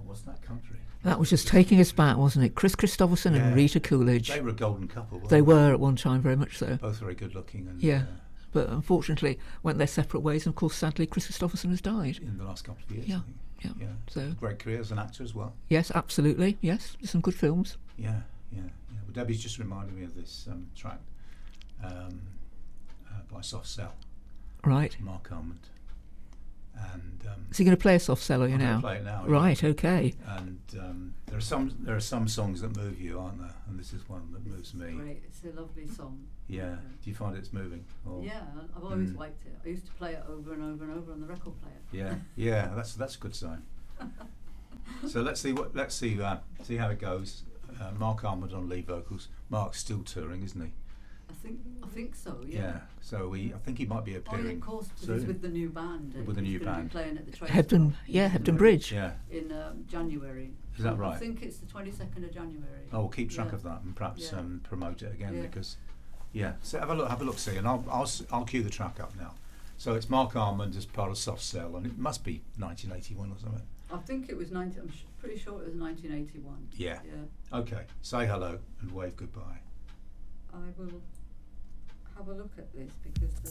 What was that country? That was Just Taking Us Back, wasn't it? Chris Christopherson and Rita Coolidge. They were a golden couple, weren't They were at one time, very much so. Both very good looking. And, yeah. But unfortunately, went their separate ways, and of course, sadly, Chris Christopherson has died. In the last couple of years, yeah. I think. Yeah. So great career as an actor as well. Yes, absolutely. Yes, some good films. Yeah. Well, Debbie's just reminded me of this track by Soft Cell. Right. Mark Almond. And is he going to play a Soft Cell, are you now? I'm going to play it now. Right. Yeah. Okay. And there are some songs that move you, aren't there? And this is one that moves me. Great. It's a lovely song. Yeah. Do you find it's moving? Or? Yeah, I've always liked it. I used to play it over and over and over on the record player. Yeah. That's a good sign. So let's see how it goes. Mark Almond on lead vocals. Mark's still touring, isn't he? I think so. Yeah. So I think he might be appearing. Oh, yeah, of course, because he's with the new band. With the new band. Playing at the Trace Hebden Bridge. Yeah. In January. Is that right? I think it's the 22nd of January. Oh, we'll keep track of that and perhaps promote it again because. Yeah. So have a look. See, and I'll cue the track up now. So it's Mark Almond as part of Soft Cell, and it must be 1981 or something. I think it was I'm pretty sure it was 1981. Yeah. Okay. Say hello and wave goodbye. I will have a look at this because.